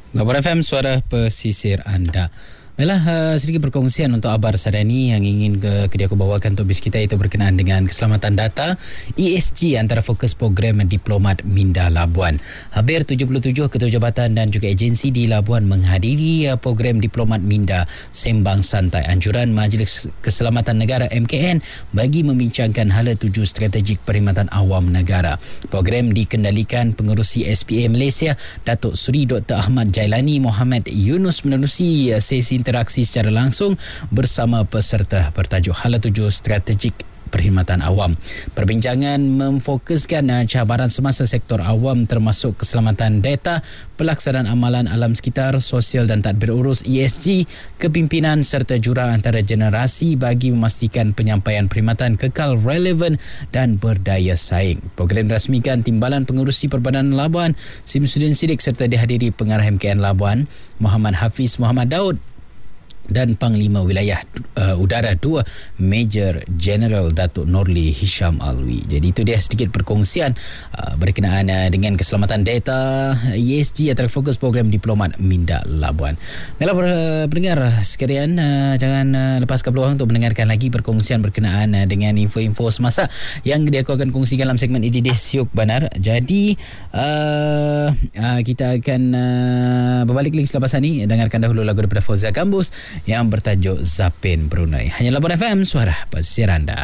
Labuan FM, suara pesisir anda. Baiklah, sedikit perkongsian untuk Abar Sadani yang ingin aku bawakan untuk bis kita, itu berkenaan dengan keselamatan data ESG antara fokus program Diplomat Minda Labuan. Hampir 77 ketua jabatan dan juga agensi di Labuan menghadiri program Diplomat Minda Sembang Santai anjuran Majlis Keselamatan Negara MKN bagi membincangkan hala tuju strategik perkhidmatan awam negara. Program dikendalikan Pengerusi SPA Malaysia Datuk Seri Dr. Ahmad Jailani Muhammad Yunus menerusi sesi interaksi secara langsung bersama peserta bertajuk Hala Tuju Strategik Perkhidmatan Awam. Perbincangan memfokuskan cabaran semasa sektor awam termasuk keselamatan data, pelaksanaan amalan alam sekitar, sosial dan tadbir urus ESG, kepimpinan serta jurang antara generasi bagi memastikan penyampaian perkhidmatan kekal relevan dan berdaya saing. Program dirasmikan Timbalan Pengerusi Perbanan Labuan Simsudin Siddiq serta dihadiri Pengarah MKN Labuan Muhammad Hafiz Muhammad Daud dan Panglima Wilayah Udara 2 Major General Datuk Norli Hisham Alwi. Jadi itu dia sedikit perkongsian berkenaan dengan keselamatan data ESG antara fokus program Diplomat Minda Labuan. Baiklah pendengar sekalian, jangan lepaskan peluang untuk mendengarkan lagi perkongsian berkenaan dengan info-info semasa yang aku akan kongsikan dalam segmen Ididih Siuk Banar. Jadi kita akan berbalik lagi selepas ini. Dengarkan dahulu lagu daripada Fauzia Gambus yang bertajuk Zapin Brunei. Hanya Labuan FM, suara pesisir anda.